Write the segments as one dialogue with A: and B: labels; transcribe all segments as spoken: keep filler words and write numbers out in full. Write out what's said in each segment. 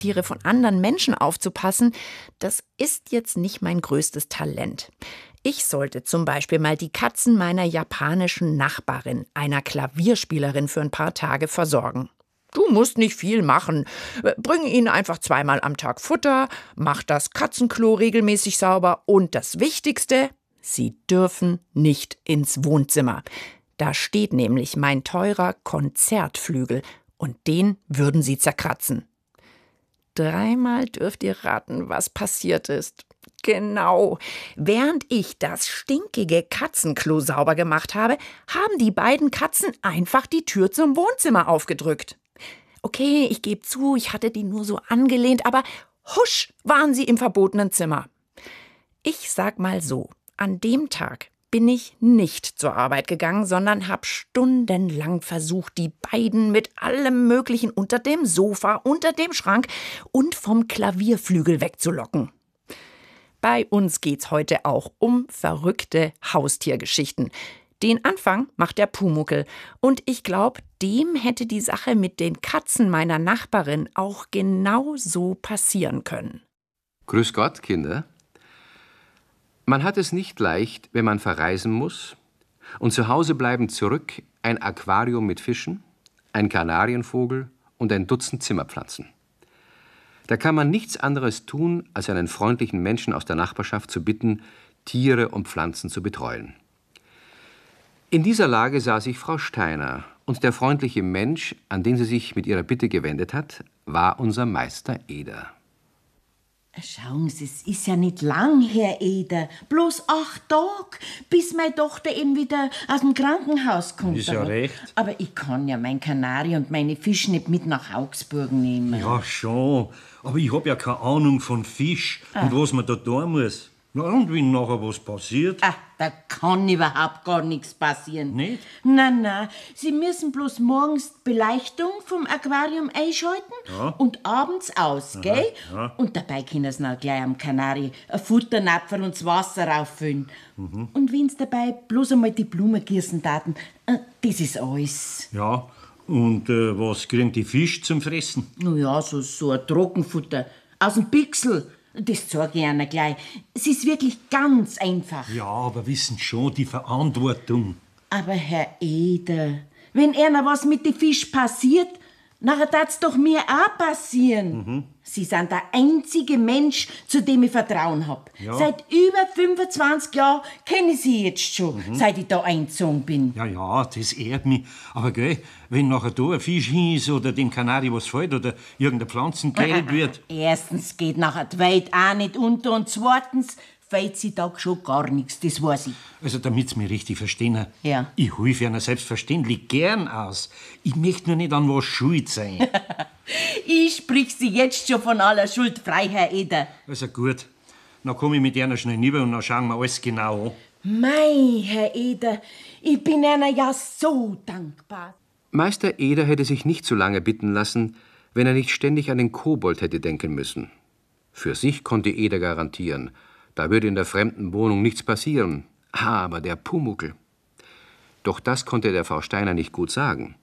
A: Tiere von anderen Menschen aufzupassen, das ist jetzt nicht mein größtes Talent. Ich sollte zum Beispiel mal die Katzen meiner japanischen Nachbarin, einer Klavierspielerin, für ein paar Tage versorgen. Du musst nicht viel machen. Bring ihnen einfach zweimal am Tag Futter, mach das Katzenklo regelmäßig sauber und das Wichtigste, sie dürfen nicht ins Wohnzimmer. Da steht nämlich mein teurer Konzertflügel und den würden sie zerkratzen. Dreimal dürft ihr raten, was passiert ist. Genau. Während ich das stinkige Katzenklo sauber gemacht habe, haben die beiden Katzen einfach die Tür zum Wohnzimmer aufgedrückt. Okay, ich gebe zu, ich hatte die nur so angelehnt, aber husch waren sie im verbotenen Zimmer. Ich sag mal so, an dem Tag bin ich nicht zur Arbeit gegangen, sondern habe stundenlang versucht, die beiden mit allem Möglichen unter dem Sofa, unter dem Schrank und vom Klavierflügel wegzulocken. Bei uns geht's heute auch um verrückte Haustiergeschichten. Den Anfang macht der Pumuckl. Und ich glaube, dem hätte die Sache mit den Katzen meiner Nachbarin auch genau so passieren können.
B: Grüß Gott, Kinder. Man hat es nicht leicht, wenn man verreisen muss und zu Hause bleiben zurück ein Aquarium mit Fischen, ein Kanarienvogel und ein Dutzend Zimmerpflanzen. Da kann man nichts anderes tun, als einen freundlichen Menschen aus der Nachbarschaft zu bitten, Tiere und Pflanzen zu betreuen. In dieser Lage sah sich Frau Steiner, und der freundliche Mensch, an den sie sich mit ihrer Bitte gewendet hat, war unser Meister Eder.
C: Schauen Sie, es ist ja nicht lang, Herr Eder. Bloß acht Tage, bis meine Tochter eben wieder aus dem Krankenhaus kommt.
D: Ist ja recht.
C: Aber ich kann ja mein Kanari und meine Fische nicht mit nach Augsburg nehmen.
D: Ja, schon. Aber ich hab ja keine Ahnung von Fisch
C: Ah.
D: und was man da tun muss. Na, und wenn nachher was passiert?
C: Ah, da kann überhaupt gar nichts passieren.
D: Nicht?
C: Nein, nein. Sie müssen bloß morgens die Beleuchtung vom Aquarium einschalten
D: Ja.
C: und abends aus, gell?
D: ja.
C: Und dabei können sie noch gleich am Kanari ein Futternapferl und das Wasser auffüllen.
D: Mhm.
C: Und wenn sie dabei bloß einmal die Blumen gießen taten, äh, das ist alles.
D: Ja. Und äh, was kriegen die Fische zum Fressen?
C: Na ja, so, so ein Trockenfutter aus dem Pixel. Das zeige ich Ihnen gleich. Es ist wirklich ganz einfach.
D: Ja, aber wissen schon die Verantwortung.
C: Aber Herr Eder, wenn einer was mit den Fisch passiert, nachher darf's doch mir auch passieren.
D: Mhm.
C: Sie sind der einzige Mensch, zu dem ich Vertrauen hab.
D: Ja.
C: Seit über fünfundzwanzig Jahren kenne ich Sie jetzt schon,
D: Mhm.
C: seit ich da eingezogen bin.
D: Ja, ja, das ehrt mich. Aber gell, wenn nachher da ein Fisch hin ist oder dem Kanari was fällt oder irgendeine Pflanzen gelb wird.
C: Erstens geht nachher die Welt auch nicht unter und zweitens fällt sie da schon gar nichts, das weiß ich.
D: Also, damit Sie mich richtig verstehen,
C: Ja.
D: ich helfe Ihnen selbstverständlich gern aus. Ich möchte nur nicht an was schuld sein.
C: Ich sprich Sie jetzt schon von aller Schuld frei, Herr Eder.
D: Also gut, dann komme ich mit Ihnen schnell rüber und dann schauen wir alles genau an.
C: Mei, Herr Eder, ich bin Ihnen ja so dankbar.
B: Meister Eder hätte sich nicht so lange bitten lassen, wenn er nicht ständig an den Kobold hätte denken müssen. Für sich konnte Eder garantieren, da würde in der fremden Wohnung nichts passieren. Aber der Pumuckl. Doch das konnte der Frau Steiner nicht gut sagen.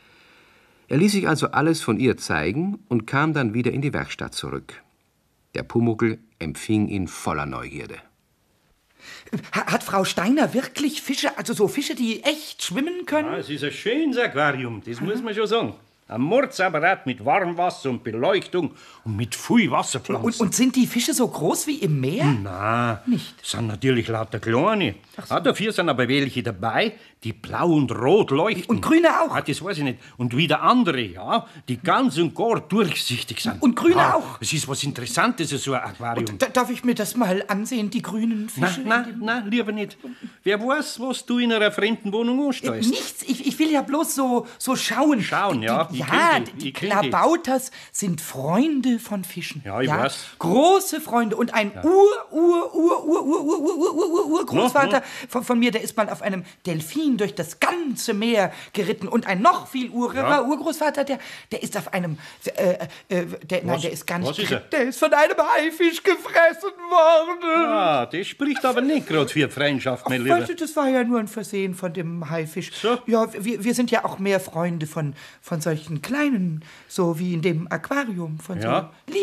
B: Er ließ sich also alles von ihr zeigen und kam dann wieder in die Werkstatt zurück. Der Pumuckl empfing ihn voller Neugierde.
E: Hat Frau Steiner wirklich Fische, also so Fische, die echt schwimmen können?
D: Ja, es ist ein schönes Aquarium, das muss man schon sagen. Ein Mordsapparat mit Warmwasser und Beleuchtung und mit viel Wasserpflanzen.
E: Und, und sind die Fische so groß wie im Meer?
D: Nein, nicht. Sind natürlich lauter kleine. Ah, dafür sind aber welche dabei, die blau und rot leuchten.
E: Und grüne auch?
D: Ah, das weiß ich nicht. Und wieder andere, ja, die ganz und gar durchsichtig sind.
E: Und grüne
D: ja,
E: auch?
D: Es ist was Interessantes, so ein Aquarium.
E: Da, darf ich mir das mal ansehen, die grünen Fische?
D: Nein, nein, nein, lieber nicht. Wer weiß, was du in einer fremden Wohnung anstellst.
E: Nichts, ich, ich will ja bloß so, so schauen.
D: Schauen,
E: die,
D: ja.
E: Die,
D: Ich
E: ja,
D: kenn die,
E: die
D: ich kenn die.
E: Klabauters sind Freunde von Fischen.
D: Ja, ich weiß.
E: Große Freunde. Und ein Ur, Ur, Ur, Ur, Ur, Ur, Ur, Ur, Ur, Ur, Urgroßvater von, von mir, der ist mal auf einem Delfin durch das ganze Meer geritten. Und ein noch viel urerer
D: Ja.
E: Urgroßvater, der, der ist auf einem, äh, äh, der, nein,
D: Was?
E: der ist gar nicht,
D: Was ist er?
E: der ist von einem Haifisch gefressen worden.
D: Ah, das spricht aber nicht gerade für Freundschaft, mein Lieber.
E: Weißt du, das war ja nur ein Versehen von dem Haifisch.
D: So?
E: Ja, wir, wir sind ja auch mehr Freunde von, von solchen kleinen, so wie in dem Aquarium, von
D: Ja.
E: so